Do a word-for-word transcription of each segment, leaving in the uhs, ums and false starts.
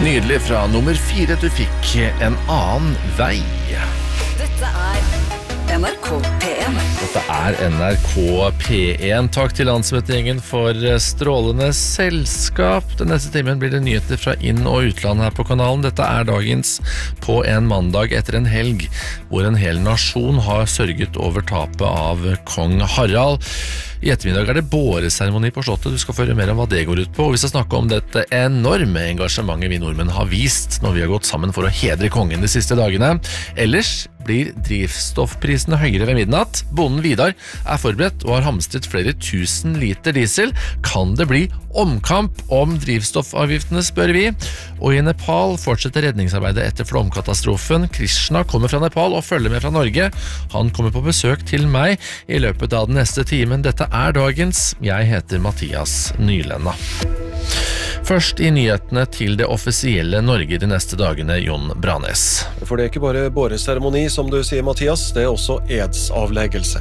Nydelig fra nummer fire, du fikk En annen vei. Dette er N R K P en. Dette er N R K P en. Takk til landsmøtegjengen for strålende selskap. Den neste timen blir det nyheter fra inn- og utland her på kanalen. Dette er dagens På en mandag etter en helg, hvor en hel nasjon har sørget over tapet av kong Harald. I ettermiddag er det båreseremoni på slottet. Du skal få høre mer om hva det går ut på. Og vi skal snakke om dette enorme engasjementet vi nordmenn har vist når vi har gått sammen for å hedre kongen de siste dagene. Ellers blir drivstoffprisene høyere ved midnatt. Bonden Vidar er forberedt og har hamstret flere tusen liter diesel. Kan det bli omkamp om drivstoffavgiftene, spør vi. Og i Nepal fortsetter redningsarbeidet etter flomkatastrofen. Krishna kommer fra Nepal og følger med fra Norge. Han kommer på besøk til meg i løpet av den neste timen. Dette er dagens. Jeg heter Mathias Nylenda. Først i nyhetene til det offisielle Norge de neste dagene, Jon Branes. For det er ikke bare båreseremoni, som du sier, Mathias, det er også edsavleggelse.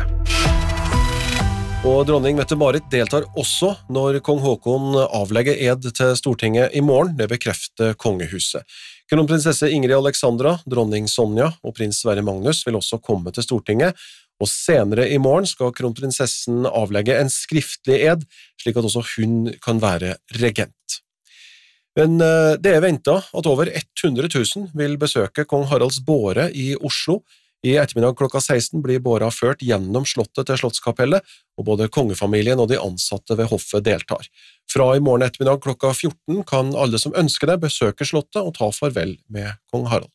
Og dronning Mette-Marit deltar også når kong Håkon avlegger ed til Stortinget i morgen. Det bekrefter kongehuset. Kronprinsesse Ingrid Alexandra, dronning Sonja og prins Sverre Magnus vil også komme til Stortinget, og senere i morgen skal kronprinsessen avlegge en skriftlig ed, slik at også hun kan være regent. Men det er ventet at over hundre tusen vil besøke kong Haralds båre i Oslo. I ettermiddag klokka seksten blir båra ført gjennom slottet til Slottskapellet, og både kongefamilien og de ansatte ved hoffet deltar. Fra i morgen ettermiddag klokka fjorten kan alle som ønsker det besøke slottet og ta farvel med kong Harald.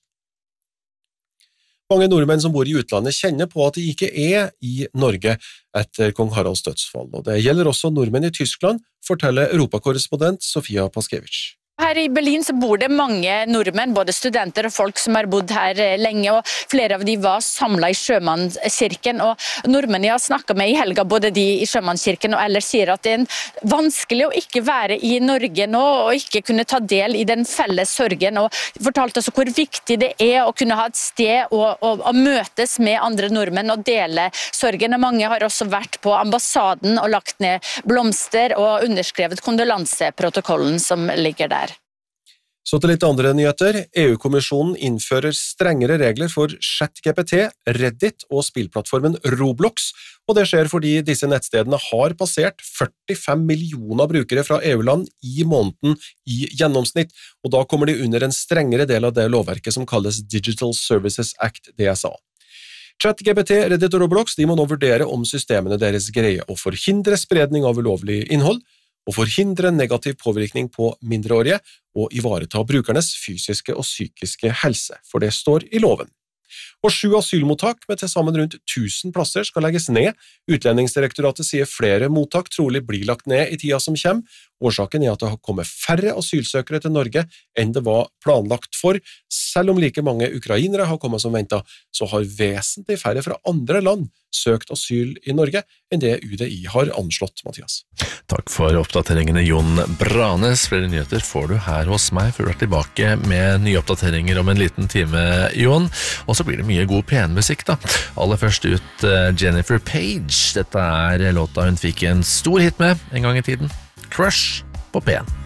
Mange nordmenn som bor i utlandet kjenner på at de ikke er i Norge etter kong Haralds dødsfall, og det gjelder også nordmenn i Tyskland, forteller europakorrespondent Sofia Paskevich. Her i Berlin så bor det mange nordmenn, både studenter og folk som har bodd her lenge, og flere av de var samlet i Sjømannskirken, og nordmenn jeg har snakket med i helga, både de i Sjømannskirken og ellers, sier at det er vanskelig å ikke være i Norge nå, og ikke kunne ta del i den felles sorgen, og de fortalte også hvor viktig det er å kunne ha et sted å, å, å møtes med andre nordmenn og dele sorgen. Mange har også vært på ambassaden og lagt ned blomster og underskrevet kondolanseprotokollen som ligger der. Så til litt andre nyheter. E U-kommisjonen innfører strengere regler for ChatGPT, Reddit og spillplattformen Roblox, og det skjer fordi disse nettstedene har passert førtifem millioner brukere fra E U-land i måneden i gjennomsnitt, og da kommer de under en strengere del av det lovverket som kalles Digital Services Act, D S A. ChatGPT, Reddit og Roblox de må nå vurdere om systemene deres greier å forhindre spredning av ulovlig innhold, og forhindre negativ påvirkning på mindreårige og ivareta brukernes fysiske og psykiske helse, for det står i loven. Og sju asylmottak med til sammen rundt tusen plasser skal legges ned. Utlendingsdirektoratet sier flere mottak trolig blir lagt ned i tida som kommer. Årsaken er at det har kommet færre asylsøkere til Norge enn det var planlagt for. Selv om like mange ukrainere har kommet som ventet, så har vesentlig færre fra andre land søkt asyl i Norge enn det U D I har anslått, Mathias. Takk for oppdateringene, Jon Branes. Flere nyheter får du her hos meg før du er tilbake med nye oppdateringer om en liten time, Jon. Og så blir det mye god P en-musikk da. Aller først ut Jennifer Page. Dette er låta hun fikk en stor hit med en gang i tiden. Crush på P en.